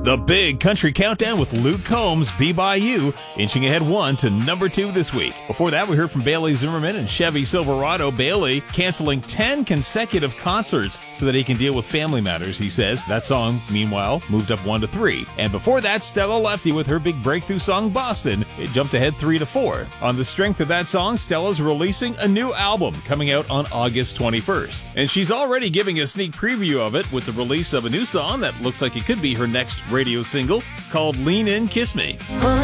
The Big Country Countdown with Luke Combs, Be By You, inching ahead 1 to number 2 this week. Before that, we heard from Bailey Zimmerman and Chevy Silverado. Bailey canceling 10 consecutive concerts so that he can deal with family matters, he says. That song, meanwhile, moved up 1 to 3. And before that, Stella Lefty with her big breakthrough song, Boston. It jumped ahead 3 to 4. On the strength of that song, Stella's releasing a new album coming out on August 21st. And she's already giving a sneak preview of it with the release of a new song that looks like it could be her next radio single called Lean In, Kiss Me.